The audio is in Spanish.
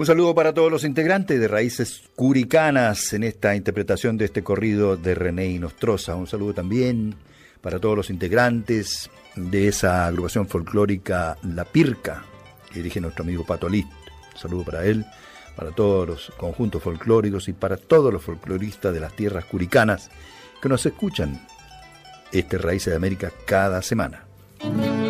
Un saludo para todos los integrantes de Raíces Curicanas en esta interpretación de este corrido de René Inostroza. Un saludo también para todos los integrantes de esa agrupación folclórica La Pirca, que dirige nuestro amigo Pato Alist. Un saludo para él, para todos los conjuntos folclóricos y para todos los folcloristas de las tierras curicanas que nos escuchan Raíces de América cada semana.